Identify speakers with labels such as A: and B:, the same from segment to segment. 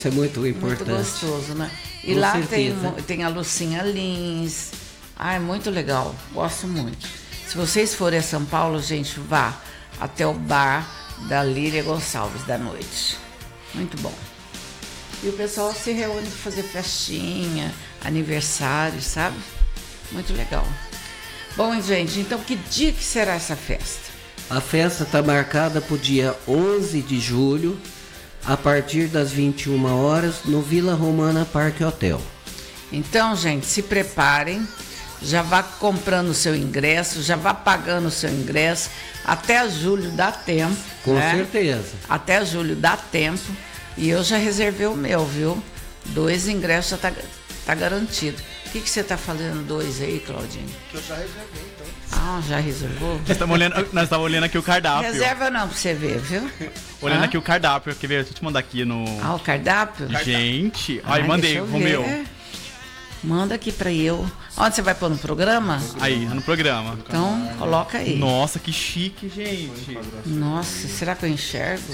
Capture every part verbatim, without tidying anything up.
A: Isso é muito importante.
B: Muito gostoso, né? E
A: Com
B: lá
A: certeza.
B: tem, tem a Lucinha Lins. Ah, é muito legal. Gosto muito. Se vocês forem a São Paulo, gente, vá até o bar da Lília Gonçalves da noite. Muito bom. E o pessoal se reúne para fazer festinha, aniversário, sabe? Muito legal. Bom, gente, então que dia que será essa festa?
A: A festa está marcada para o dia onze de julho, a partir das vinte e uma horas, no Vila Romana Parque Hotel.
B: Então, gente, se preparem, já vá comprando o seu ingresso, já vá pagando o seu ingresso. Até julho dá tempo.
A: Com
B: né?
A: certeza.
B: Até julho dá tempo. E eu já reservei o meu, viu? Dois ingressos já tá, tá garantido. O que, que você tá falando dois aí, Claudinho?
C: Que eu já reservei, então.
B: Ah, já reservou?
D: Nós estamos olhando, nós estamos olhando aqui o cardápio.
B: Reserva não pra você ver, viu?
D: Olhando
B: Ah?
D: aqui o cardápio. Quer ver? Deixa eu te mandar aqui no...
B: Ah, o cardápio?
D: Gente,
B: Ai,
D: aí mandei
B: deixa eu
D: o meu.
B: ver. Manda aqui pra eu. Onde você vai pôr no programa?
D: Aí, no programa.
B: Então, coloca aí.
D: Nossa, que chique, gente.
B: Nossa, será que eu enxergo?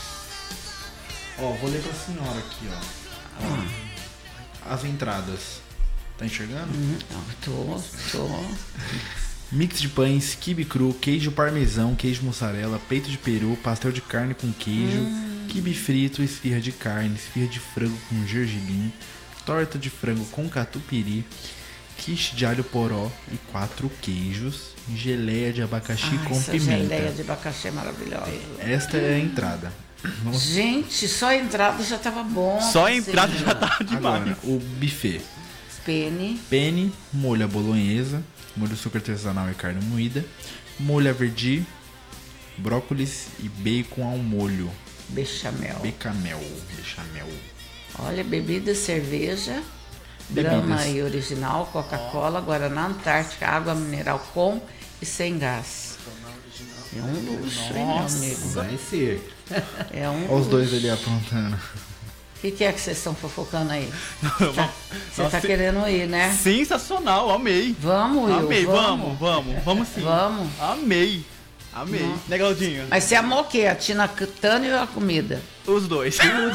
C: Ó, vou ler pra senhora aqui, ó. Ó, as entradas. Tá enxergando?
B: Hum, não, tô, tô.
C: Mix de pães, quibe cru, queijo parmesão, queijo mussarela, peito de peru, pastel de carne com queijo,
B: Hum.
C: quibe frito, esfirra de carne, esfirra de frango com gergelim, torta de frango com catupiry, quiche de alho poró e quatro queijos, geleia de abacaxi
B: Ai,
C: com
B: essa
C: pimenta.
B: geleia de abacaxi é maravilhosa.
C: Esta é a entrada. Vamos
B: Gente, só a entrada já tava bom.
D: Só a
B: assim.
D: entrada já tá demais.
C: agora o buffet.
B: Pene.
C: Penne, molho à bolonhesa, molho açúcar artesanal e carne moída, molho a verdi, brócolis e bacon ao molho.
B: Bechamel.
C: Bechamel, bechamel.
B: Olha, bebida, cerveja,
C: Bebidas.
B: Brahma e original, Coca-Cola, Guaraná Antártica, água mineral com e sem gás. É um luxo, hein, meu amigo?
A: Vai ser.
B: É um
C: Olha os dois
B: luxo.
C: ali apontando.
B: O que, que é que vocês estão fofocando aí?
D: Vamos-
B: Você
D: Nossa,
B: tá querendo ir, né?
D: Sensacional, amei.
B: Vamos, Will,
D: Amei,
B: vamos.
D: vamos, vamos, vamos sim.
B: Vamos.
D: Amei, amei.
B: Não.
D: Né, Claudinho?
B: Mas você amou o quê? A Tina Turner ou a comida?
D: Os dois.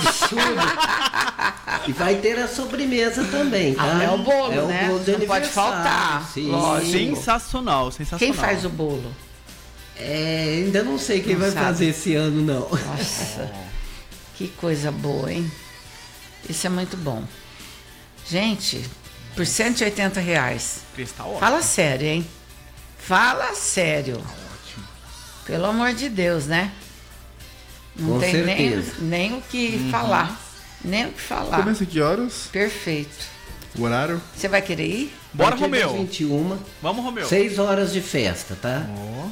A: E vai ter a sobremesa também, tá?
B: Ah, é o bolo,
A: é
B: né?
A: o bolo de
B: Não pode
A: aniversário,
B: faltar.
A: Sim.
B: Lógico.
D: Sensacional, sensacional.
B: Quem faz o bolo?
A: É, ainda não sei quem
B: Não
A: vai
B: sabe.
A: fazer esse ano, não.
B: Nossa, que coisa boa, hein? Isso é muito bom. Gente, por cento e oitenta reais.
D: Cristal, ó.
B: Fala sério, hein? Fala sério. Pelo amor de Deus, né? Não
A: Com
B: tem nem,
A: certeza.
B: nem o que falar. Nem o que falar.
C: Começa que horas?
B: Perfeito.
C: O horário?
B: Você vai querer ir?
D: Bora,
A: A partir das
D: Romeu.
A: vinte e uma,
D: Vamos, Romeu.
A: seis horas de festa, tá?
C: Ó.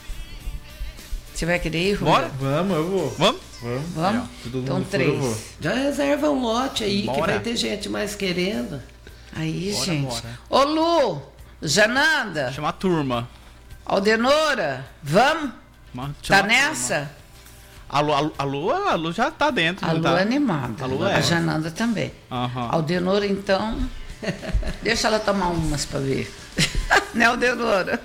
B: Você vai querer ir, Rui?
D: Bora?
C: Vamos, eu vou.
D: Vamos?
C: Vamos.
B: Vamos?
C: Se todo
B: Então,
C: mundo for, eu vou.
B: três.
A: Já reserva um lote aí, que
D: Bora.
A: vai ter gente mais querendo.
B: Aí,
D: Bora,
B: gente.
D: bora.
B: Ô, Lu, Jananda,
D: Chama a turma.
B: Aldenora, vamos?
D: Chama
B: Tá
D: a turma.
B: nessa?
D: A Lu, a, Lu, a, Lu, a Lu já tá dentro.
B: A
D: não
B: Lu
D: tá?
B: é animada.
D: A Lu é.
B: A Jananda também.
D: Aham.
B: Aldenora, então, deixa ela tomar umas pra ver. Né, Aldenora?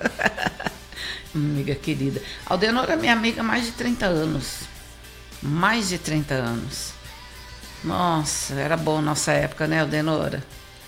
B: Amiga querida. Aldenora é minha amiga há mais de trinta anos. Mais de trinta anos. Nossa, era bom nossa época, né, Aldenora?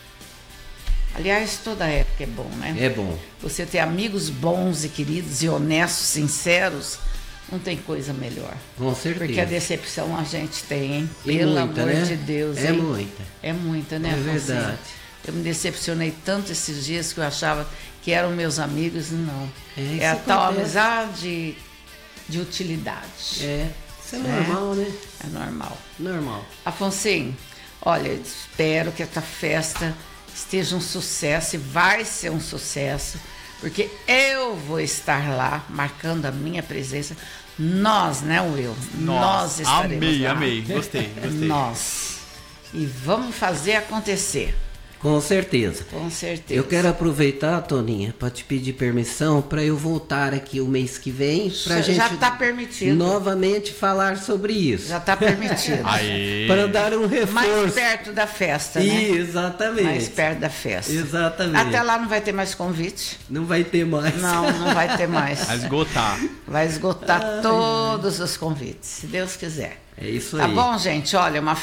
B: Aliás, toda época é bom, né?
A: É bom.
B: Você ter amigos bons e queridos e honestos, sinceros, não tem coisa melhor.
A: Com certeza.
B: Porque a decepção a gente tem, hein?
A: E
B: Pelo
A: muita,
B: amor
A: né?
B: de Deus,
A: É
B: hein?
A: muita.
B: É muita, né,
A: É
B: Afonso?
A: verdade.
B: Eu me decepcionei tanto esses dias que eu achava que eram meus amigos, não.
A: É, isso
B: É a tal
A: acontece.
B: amizade de utilidade.
A: É, isso é
B: É.
A: normal, né?
B: É normal.
A: Normal.
B: Afonsinho, olha, eu espero que essa festa esteja um sucesso e vai ser um sucesso, porque eu vou estar lá marcando a minha presença. Nós, né, Will? Nós
D: Nossa,
B: estaremos
D: amei,
B: lá.
D: amei. Gostei, gostei.
B: Nós. E vamos fazer acontecer.
A: Com certeza.
B: Com certeza.
A: Eu quero aproveitar, Toninha, para te pedir permissão para eu voltar aqui o mês que vem para
B: Já-
A: gente
B: já tá permitido.
A: novamente falar sobre isso.
B: Já está permitido.
D: Aê.
A: Para dar um reforço.
B: Mais perto da festa, né?
A: Exatamente.
B: Mais perto da festa.
A: Exatamente.
B: Até lá não vai ter mais convite.
A: Não vai ter mais.
B: Não, não vai ter mais.
D: A esgotar.
B: Vai esgotar todos os convites, se Deus quiser.
A: É isso
B: Tá
A: aí.
B: bom, gente? Olha, uma